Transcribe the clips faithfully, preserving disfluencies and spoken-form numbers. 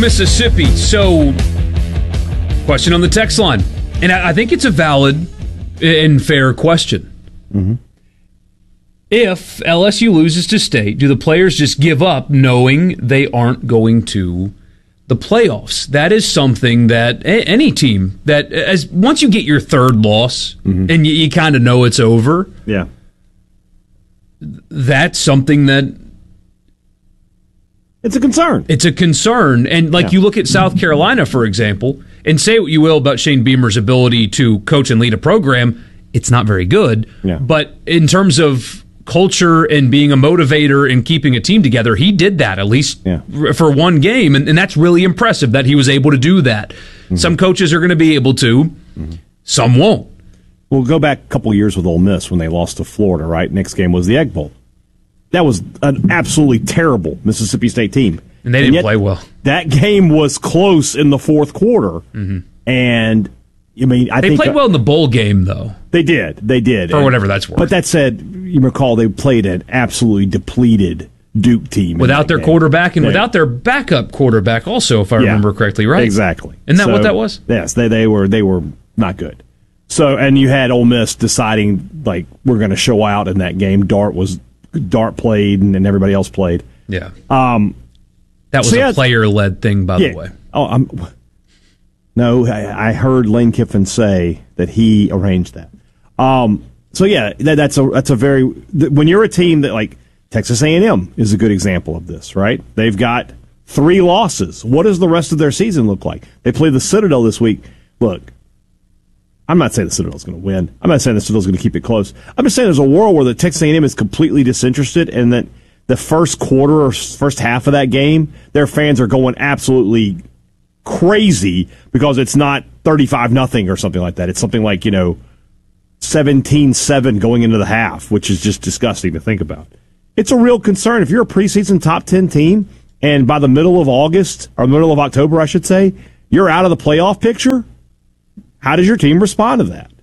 Mississippi. So, question on the text line. And I think it's a valid and fair question. Mm-hmm. If L S U loses to State, do the players just give up knowing they aren't going to the playoffs? That is something that any team, that as once you get your third loss mm-hmm. and you, you kind of know it's over, yeah, that's something that it's a concern. It's a concern. And like yeah. you look at South Carolina, for example, and say what you will about Shane Beamer's ability to coach and lead a program, it's not very good. Yeah. But in terms of culture and being a motivator and keeping a team together, he did that at least yeah. for one game. And, and that's really impressive that he was able to do that. Mm-hmm. Some coaches are going to be able to. Mm-hmm. Some won't. We'll go back a couple of years with Ole Miss when they lost to Florida, right? Next game was the Egg Bowl. That was an absolutely terrible Mississippi State team. And they didn't and play well. That game was close in the fourth quarter. Mm-hmm. And, I mean, I they think... They played well in the bowl game, though. They did. They did. For and, whatever that's worth. But that said, you recall they played an absolutely depleted Duke team. Without their game. quarterback and yeah. without their backup quarterback also, if I yeah. remember correctly, right? Exactly. Isn't that so, what that was? Yes, they, they were they were not good. So, and you had Ole Miss deciding, like, we're going to show out in that game. Dart was... Dart played and, and everybody else played. Yeah. Um, that was so a yeah, player-led thing, by yeah. the way. Oh, I'm, no, I, I heard Lane Kiffin say that he arranged that. Um, so yeah, that, that's a that's a very when you're a team that like Texas A and M is a good example of this, right? They've got three losses. What does the rest of their season look like? They play the Citadel this week. Look. I'm not saying the Citadel's going to win. I'm not saying the Citadel's going to keep it close. I'm just saying there's a world where the Texas A and M is completely disinterested and that the first quarter or first half of that game, their fans are going absolutely crazy because it's not thirty-five nothing or something like that. It's something like, you know, seventeen seven going into the half, which is just disgusting to think about. It's a real concern. If you're a preseason top ten team and by the middle of August, or middle of October, I should say, you're out of the playoff picture, how does your team respond to that?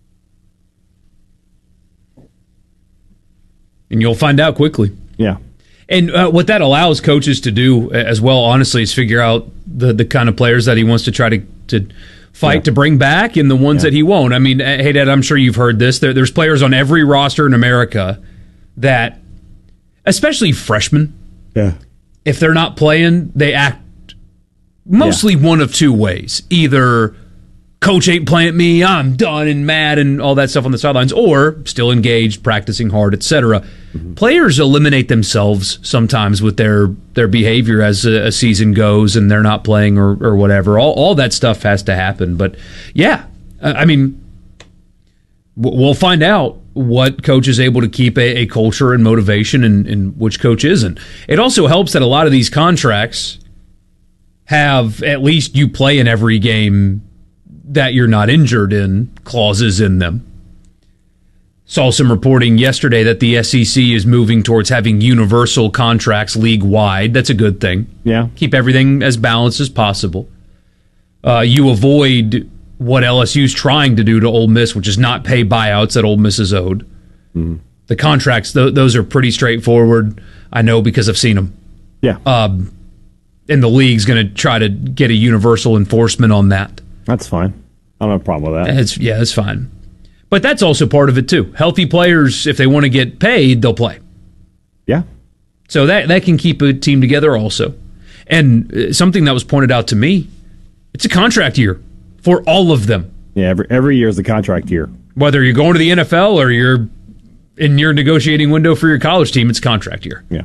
And you'll find out quickly. Yeah. And uh, what that allows coaches to do as well, honestly, is figure out the, the kind of players that he wants to try to, to fight yeah. to bring back and the ones yeah. that he won't. I mean, hey, Dad, I'm sure you've heard this. There, there's players on every roster in America that, especially freshmen, yeah. if they're not playing, they act mostly yeah. one of two ways. Either coach ain't playing me, I'm done and mad and all that stuff on the sidelines, or still engaged, practicing hard, et cetera. Mm-hmm. Players eliminate themselves sometimes with their, their behavior as a, a season goes and they're not playing or, or whatever. All, all that stuff has to happen. But, yeah, I mean, we'll find out what coach is able to keep a, a culture and motivation and, and which coach isn't. It also helps that a lot of these contracts have at least you play in every game that you're not injured in clauses in them. Saw some reporting yesterday that the S E C is moving towards having universal contracts league-wide. That's a good thing. Yeah. Keep everything as balanced as possible. Uh, you avoid what L S U's trying to do to Ole Miss, which is not pay buyouts that Ole Miss is owed. Mm-hmm. The contracts, th- those are pretty straightforward. I know because I've seen them. Yeah. Um, and the league's going to try to get a universal enforcement on that. That's fine. I don't have a problem with that. It's, yeah, it's fine. But that's also part of it, too. Healthy players, if they want to get paid, they'll play. Yeah. So that, that can keep a team together also. And uh, something that was pointed out to me, it's a contract year for all of them. Yeah, every, every year is the contract year. Whether you're going to the N F L or you're in your negotiating window for your college team, it's contract year. Yeah.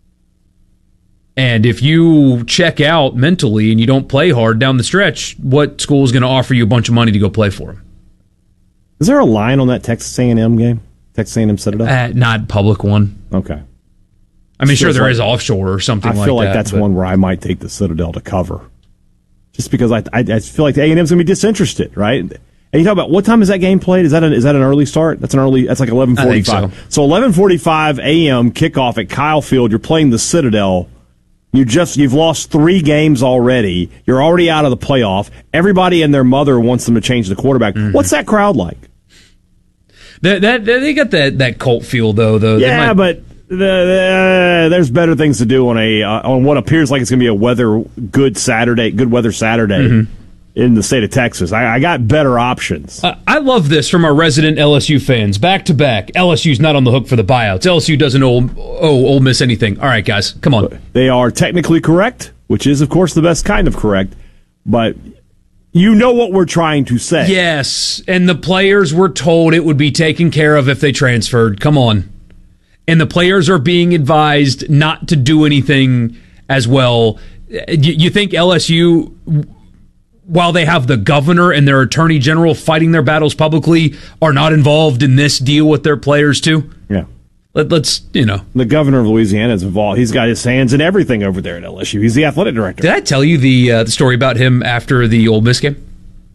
And if you check out mentally and you don't play hard down the stretch, what school is going to offer you a bunch of money to go play for them? Is there a line on that Texas A and M game? Texas A and M Citadel? Uh, not public one. Okay. I mean, sure, there like, is offshore or something like that. I feel like, like that's but... one where I might take the Citadel to cover. Just because I I, I feel like the A and M's going to be disinterested, right? And you talk about, what time is that game played? Is that an, is that an early start? That's an early, that's like eleven forty-five. So, so eleven forty-five a.m. kickoff at Kyle Field. You're playing the Citadel. You just you've lost three games already. You're already out of the playoff. Everybody and their mother wants them to change the quarterback. Mm-hmm. What's that crowd like? That, that they got that, that cult feel though. Though yeah, might... but the, the, there's better things to do on a uh, on what appears like it's going to be a weather good Saturday, good weather Saturday mm-hmm. in the state of Texas. I, I got better options. Uh, I love this from our resident L S U fans. Back to back, L S U's not on the hook for the buyouts. L S U doesn't owe, owe Ole Miss anything. All right, guys, come on. They are technically correct, which is, of course, the best kind of correct, but you know what we're trying to say. Yes, and the players were told it would be taken care of if they transferred. Come on. And the players are being advised not to do anything as well. You think L S U, while they have the governor and their attorney general fighting their battles publicly, are not involved in this deal with their players too? Yeah. Let, let's, you know. The governor of Louisiana is involved. He's got his hands in everything over there at L S U. He's the athletic director. Did I tell you the, uh, the story about him after the Ole Miss game?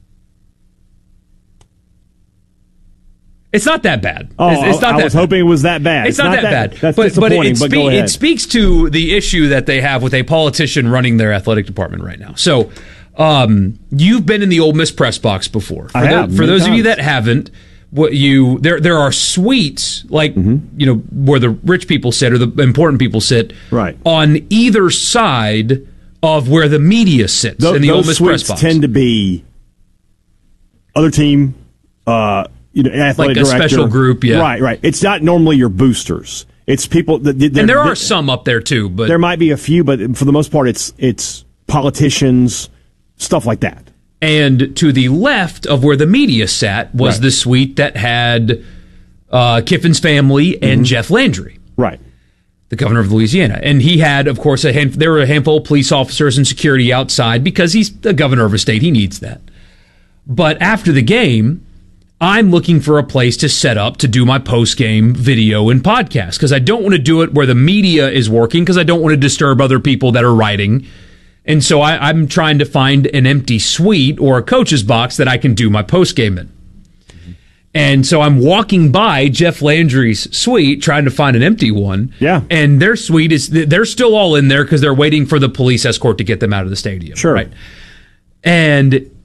It's not that bad. Oh, it's, it's not I that was bad. hoping it was that bad. It's, it's not, not that, that bad. That's but, disappointing, but, it, but spe- go ahead. It speaks to the issue that they have with a politician running their athletic department right now. So, um, you've been in the Ole Miss press box before. For I have. The, for those times. of you that haven't, what you there there are suites like mm-hmm. you know where the rich people sit or the important people sit, right, on either side of where the media sits Th- in the Ole Miss suites press box. Tend to be other team. Uh, You know, athletic like a director. special group, yeah. Right, right. It's not normally your boosters. It's people that, that and there are some up there too, but there might be a few, but for the most part, it's it's politicians, stuff like that. And to the left of where the media sat was right. the suite that had uh, Kiffin's family and mm-hmm. Jeff Landry, right, the governor of Louisiana, and he had, of course, a hand, there were a handful of police officers and security outside because he's the governor of a state. He needs that. But after the game, I'm looking for a place to set up to do my post-game video and podcast because I don't want to do it where the media is working because I don't want to disturb other people that are writing. And so I, I'm trying to find an empty suite or a coach's box that I can do my post-game in. Mm-hmm. And so I'm walking by Jeff Landry's suite trying to find an empty one. Yeah. And their suite is, they're still all in there because they're waiting for the police escort to get them out of the stadium. Sure. Right. And